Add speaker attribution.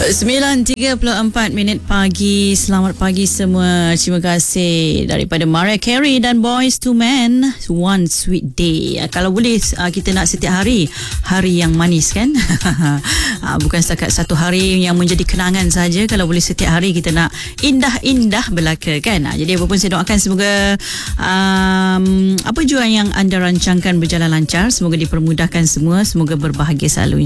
Speaker 1: 9.34 pagi. Selamat pagi semua. Terima kasih daripada Mariah Carey dan Boyz II Men, One Sweet Day. Kalau boleh kita nak setiap hari yang manis kan. Bukan setakat satu hari yang menjadi kenangan saja. Kalau boleh setiap hari kita nak indah-indah belaka kan. Jadi apapun saya doakan semoga apa jua yang anda rancangkan berjalan lancar. Semoga dipermudahkan semua. Semoga berbahagia selalu.